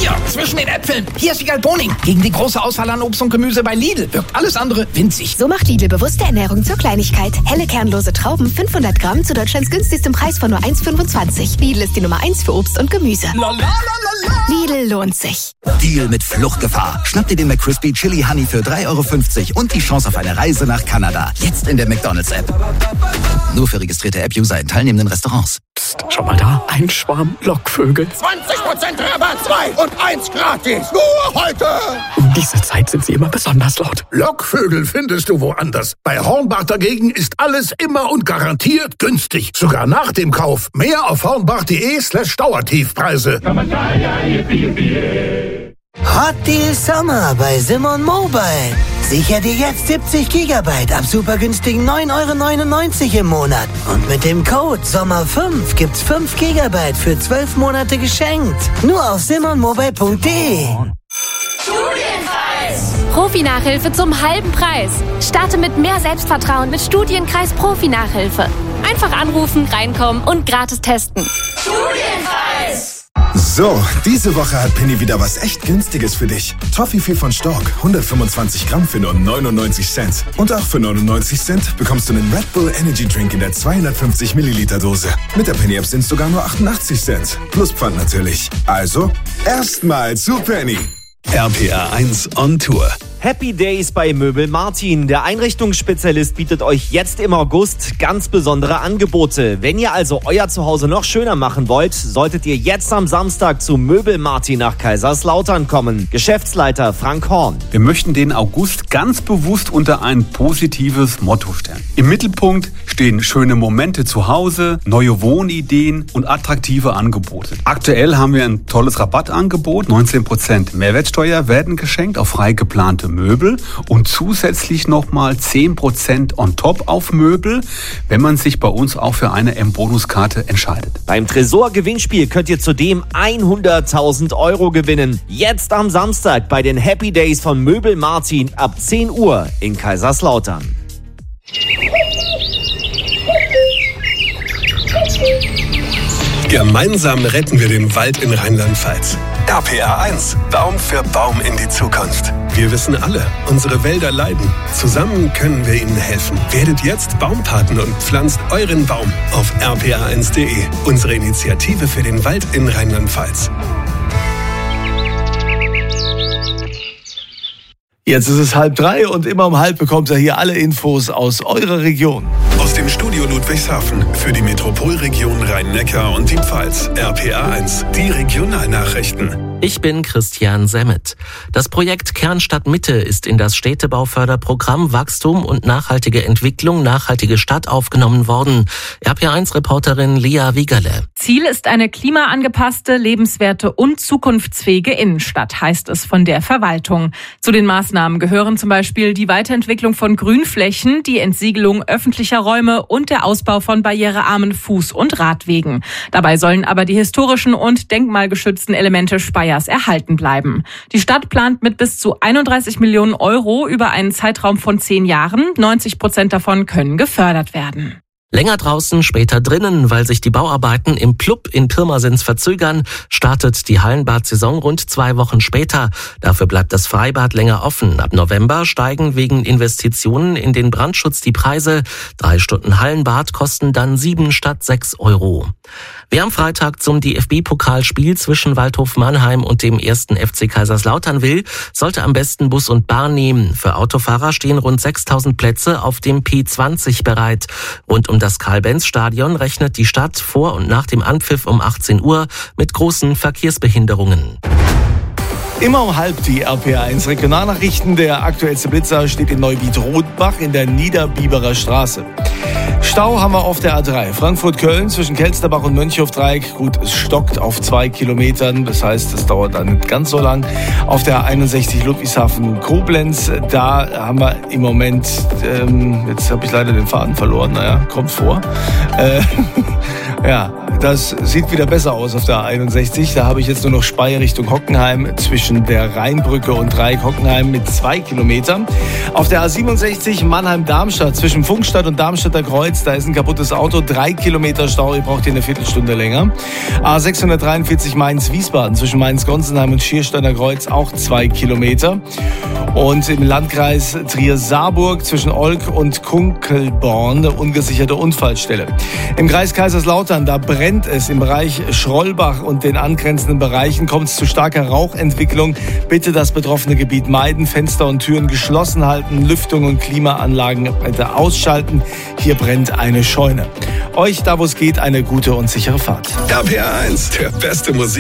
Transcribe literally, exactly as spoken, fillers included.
Hier, zwischen den Äpfeln. Hier ist Wiegald Boning. Gegen die große Auswahl an Obst und Gemüse bei Lidl wirkt alles andere winzig. So macht Lidl bewusste Ernährung zur Kleinigkeit. Helle kernlose Trauben, fünfhundert Gramm zu Deutschlands günstigstem Preis von nur eins Komma fünfundzwanzig. Lidl ist die Nummer eins für Obst und Gemüse. La, la, la, la, la. Lidl lohnt sich. Deal mit Fluchtgefahr. Schnapp dir den McCrispy Chili Honey für drei Euro fünfzig und die Chance auf eine Reise nach Kanada. Jetzt in der McDonald's-App. Nur für registrierte App-User in teilnehmenden Restaurants. Psst, schau mal da. Ein Schwarm Lockvögel. zwanzig Prozent Rabatt, zwei und eins gratis. Nur heute. Um diese Zeit sind sie immer besonders laut. Lockvögel findest du woanders. Bei Hornbach dagegen ist alles immer und garantiert günstig. Sogar nach dem Kauf. Mehr auf hornbach.de slash Dauertiefpreise. Hot Deal Sommer bei Simon Mobile. Sicher dir jetzt siebzig Gigabyte ab super günstigen neun Euro neunundneunzig im Monat. Und mit dem Code Sommer fünf gibt's fünf Gigabyte für zwölf Monate geschenkt. Nur auf simon mobile punkt de. Studienkreis! Profi-Nachhilfe zum halben Preis. Starte mit mehr Selbstvertrauen mit Studienkreis Profi-Nachhilfe. Einfach anrufen, reinkommen und gratis testen. Studienkreis! So, diese Woche hat Penny wieder was echt Günstiges für dich. Toffifee von Stork, hundertfünfundzwanzig Gramm für nur neunundneunzig Cent. Und auch für neunundneunzig Cent bekommst du einen Red Bull Energy Drink in der zweihundertfünfzig Milliliter Dose. Mit der Penny App sind es sogar nur achtundachtzig Cent. Plus Pfand natürlich. Also, erstmal zu Penny. R P R eins on Tour. Happy Days bei Möbel Martin. Der Einrichtungsspezialist bietet euch jetzt im August ganz besondere Angebote. Wenn ihr also euer Zuhause noch schöner machen wollt, solltet ihr jetzt am Samstag zu Möbel Martin nach Kaiserslautern kommen. Geschäftsleiter Frank Horn. Wir möchten den August ganz bewusst unter ein positives Motto stellen. Im Mittelpunkt stehen schöne Momente zu Hause, neue Wohnideen und attraktive Angebote. Aktuell haben wir ein tolles Rabattangebot. neunzehn Prozent Mehrwertsteuer werden geschenkt auf frei geplante Möbel und zusätzlich nochmal zehn Prozent on top auf Möbel, wenn man sich bei uns auch für eine M-Bonuskarte entscheidet. Beim Tresor-Gewinnspiel könnt ihr zudem hunderttausend Euro gewinnen. Jetzt am Samstag bei den Happy Days von Möbel Martin ab zehn Uhr in Kaiserslautern. Gemeinsam retten wir den Wald in Rheinland-Pfalz. R P R eins, Baum für Baum in die Zukunft. Wir wissen alle, unsere Wälder leiden. Zusammen können wir ihnen helfen. Werdet jetzt Baumpaten und pflanzt euren Baum auf r p r eins punkt de. Unsere Initiative für den Wald in Rheinland-Pfalz. Jetzt ist es halb drei und immer um halb bekommt ihr hier alle Infos aus eurer Region. Aus dem Studio Ludwigshafen für die Metropolregion Rhein-Neckar und die Pfalz. R P R eins, die Regionalnachrichten. Ich bin Christian Semmet. Das Projekt Kernstadt Mitte ist in das Städtebauförderprogramm Wachstum und nachhaltige Entwicklung, nachhaltige Stadt aufgenommen worden. R P R eins Reporterin Lea Wiegerle. Ziel ist eine klimaangepasste, lebenswerte und zukunftsfähige Innenstadt, heißt es von der Verwaltung. Zu den Maßnahmen gehören zum Beispiel die Weiterentwicklung von Grünflächen, die Entsiegelung öffentlicher Räume und der Ausbau von barrierearmen Fuß- und Radwegen. Dabei sollen aber die historischen und denkmalgeschützten Elemente Speyers erhalten bleiben. Die Stadt plant mit bis zu einunddreißig Millionen Euro über einen Zeitraum von zehn Jahren. neunzig Prozent davon können gefördert werden. Länger draußen, später drinnen, weil sich die Bauarbeiten im Plub in Pirmasens verzögern, startet die Hallenbad-Saison rund zwei Wochen später. Dafür bleibt das Freibad länger offen. Ab November steigen wegen Investitionen in den Brandschutz die Preise. Drei Stunden Hallenbad kosten dann sieben statt sechs Euro. Wer am Freitag zum D F B-Pokalspiel zwischen Waldhof Mannheim und dem ersten F C Kaiserslautern will, sollte am besten Bus und Bahn nehmen. Für Autofahrer stehen rund sechstausend Plätze auf dem P zwanzig bereit. Rund um das Karl-Benz-Stadion rechnet die Stadt vor und nach dem Anpfiff um achtzehn Uhr mit großen Verkehrsbehinderungen. Immer um halb die R P R eins Regionalnachrichten. Der aktuellste Blitzer steht in Neuwied-Rodenbach in der Niederbiberer Straße. Stau haben wir auf der A drei. Frankfurt-Köln zwischen Kelsterbach und Mönchhof-Dreieck. Gut, es stockt auf zwei Kilometern. Das heißt, es dauert dann nicht ganz so lang. Auf der A einundsechzig Ludwigshafen-Koblenz, da haben wir im Moment, ähm, jetzt habe ich leider den Faden verloren. Naja, kommt vor. Äh, Ja, das sieht wieder besser aus auf der A einundsechzig. Da habe ich jetzt nur noch Speyer Richtung Hockenheim zwischen der Rheinbrücke und Dreieck Hockenheim mit zwei Kilometern. Auf der A siebenundsechzig Mannheim-Darmstadt zwischen Funkstadt und Darmstadter Kreuz, da ist ein kaputtes Auto, drei Kilometer Stau, ihr braucht hier eine Viertelstunde länger. A sechshundertdreiundvierzig Mainz-Wiesbaden zwischen Mainz-Gonsenheim und Schiersteiner Kreuz auch zwei Kilometer. Und im Landkreis Trier-Saarburg zwischen Olk und Kunkelborn eine ungesicherte Unfallstelle. Im Kreis Kaiserslautern, da brennt es. Im Bereich Schrollbach und den angrenzenden Bereichen kommt es zu starker Rauchentwicklung. Bitte das betroffene Gebiet meiden, Fenster und Türen geschlossen halten, Lüftung und Klimaanlagen bitte ausschalten. Hier brennt eine Scheune. Euch, da wo es geht, eine gute und sichere Fahrt. R P R eins, der beste Musik.